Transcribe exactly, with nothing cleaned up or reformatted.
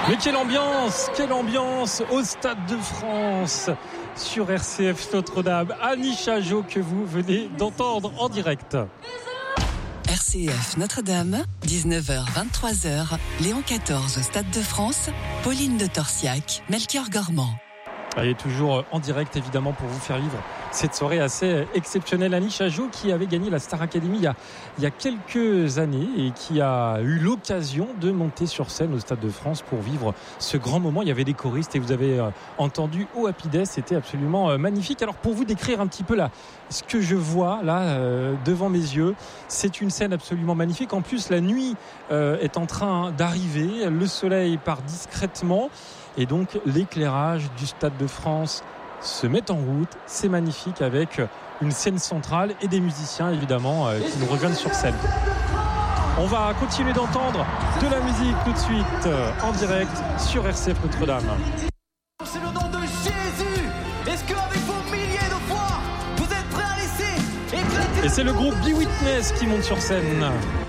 Mais quelle ambiance, quelle ambiance au Stade de France sur R C F Notre-Dame. Annie Chajot que vous venez d'entendre en direct. R C F Notre-Dame, dix-neuf heures vingt-trois heures, Léon quatorze au Stade de France, Pauline de Torsiac, Melchior Gormand. Elle est toujours en direct évidemment pour vous faire vivre cette soirée assez exceptionnelle. Annie Chajot qui avait gagné la Star Academy il y, a, il y a quelques années et qui a eu l'occasion de monter sur scène au Stade de France pour vivre ce grand moment. Il y avait des choristes et vous avez entendu Oh Happy Day, c'était absolument magnifique. Alors pour vous décrire un petit peu là, ce que je vois là euh, devant mes yeux, c'est une scène absolument magnifique. En plus la nuit euh, est en train d'arriver, le soleil part discrètement. Et donc l'éclairage du Stade de France se met en route. C'est magnifique avec une scène centrale et des musiciens évidemment euh, qui nous rejoignent sur scène. On va continuer d'entendre de la musique tout de suite euh, en direct sur R C F Notre-Dame. C'est le nom de Jésus. Est-ce qu'avec vos milliers de foi, vous êtes prêts à laisser éclater? Et c'est le groupe Be Witness qui monte sur scène.